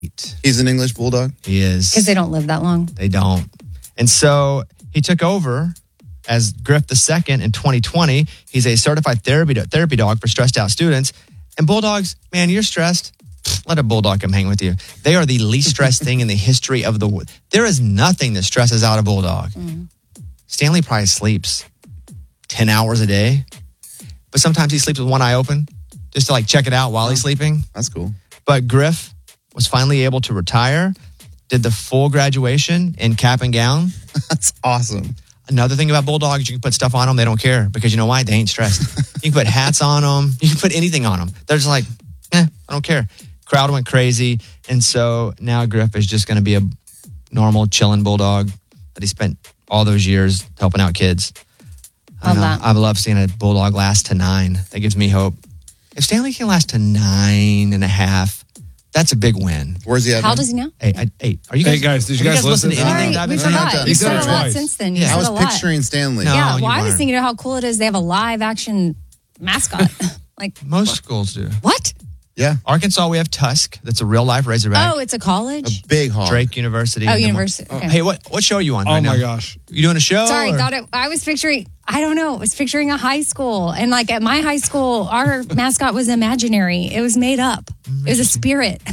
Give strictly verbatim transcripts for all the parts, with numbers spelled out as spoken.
He's an English bulldog? He is. Because they don't live that long. They don't. And so he took over as Griff the Second in twenty twenty. He's a certified therapy therapy dog for stressed out students. And bulldogs, man, you're stressed. Let a bulldog come hang with you. They are the least stressed thing in the history of the world. There is nothing that stresses out a bulldog. Mm. Stanley probably sleeps ten hours a day, but sometimes he sleeps with one eye open just to like check it out while he's sleeping. That's cool. But Griff was finally able to retire, did the full graduation in cap and gown. That's awesome. Another thing about bulldogs, you can put stuff on them, they don't care because you know why? They ain't stressed. You can put hats on them. You can put anything on them. They're just like, eh, I don't care. Crowd went crazy. And so now Griff is just going to be a normal, chilling bulldog that he spent all those years helping out kids. Love I, that. I love seeing a bulldog last to nine. That gives me hope. If Stanley can last to nine and a half, that's a big win. Where's he at? How now? old is he now? Eight. I- eight. Are you guys, Hey, guys, did you are guys listen to to anything Sorry, that I've we been saying? forgot. He You said said it a lot twice. since then. You Yeah. said I was a lot. picturing Stanley. No. Yeah, you well, I was weren't. thinking of how cool it is they have a live action mascot. Like, Most schools do. what? Yeah. Arkansas, we have Tusk. That's a real life Razorback. Oh, it's a college? A big hog. Drake University. Oh, And then university. what- Okay. Hey, what what show are you on Oh right my now? gosh. You doing a show? Sorry, or- thought it, I was picturing, I don't know, I was picturing a high school. And like at my high school, our mascot was imaginary. It was made up. It was a spirit.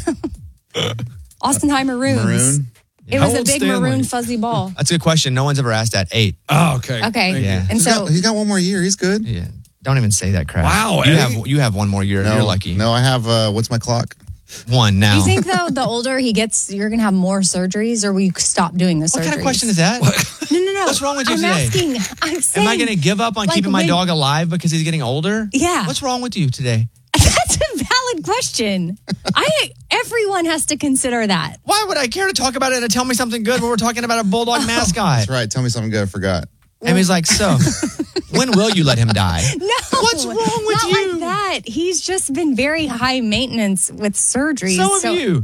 Austin High Maroons. Maroon. It How was a old's big Stanley? maroon fuzzy ball. That's a good question. No one's ever asked that. Eight. Oh, okay. Okay. Thank Yeah. you. And He's so, got, he's got one more year. He's good. Yeah. Don't even say that crap. Wow, You Eddie. have you have one more year. No, You're lucky. No, I have, uh, what's my clock? One now. do you think though, the older he gets, you're going to have more surgeries or will you stop doing the surgeries? what kind of question is that? No, no, no. What's wrong with you I'm today? asking. I'm saying. Am I going to give up on like keeping my when- dog alive because he's getting older? Yeah. What's wrong with you today? That's a valid question. I everyone has to consider that. Why would I care to talk about it and tell me something good when we're talking about a bulldog mascot? That's right. Tell me something good. I forgot. And he's like, so, when will you let him die? No. What's wrong with not you? like that. He's just been very high maintenance with surgeries. So have you.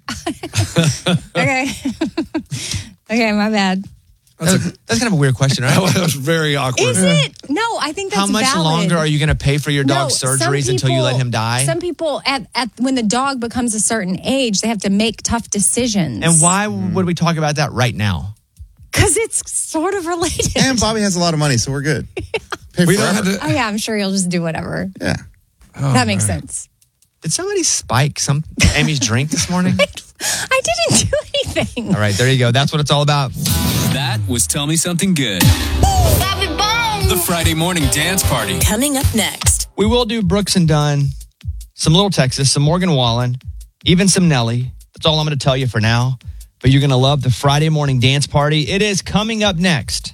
Okay. Okay, my bad. That's, a, that's kind of a weird question, right? That was very awkward. Is it? No, I think that's How much valid. longer are you going to pay for your dog's No, some surgeries until you people- let him die? Some people, at, at when the dog becomes a certain age, they have to make tough decisions. And why would we talk about that right now? Because it's sort of related. And Bobby has a lot of money, so we're good. Pay We don't forever. have to. Oh yeah, I'm sure he'll just do whatever. Yeah. Oh, that makes man. sense. Did somebody spike some Amy's drink this morning? I didn't do anything. All right, there you go. That's what it's all about. That was Tell Me Something Good. The Friday morning dance party. Coming up next. We will do Brooks and Dunn, some Little Texas, some Morgan Wallen, even some Nelly. That's all I'm going to tell you for now. But you're going to love the Friday morning dance party. It is coming up next.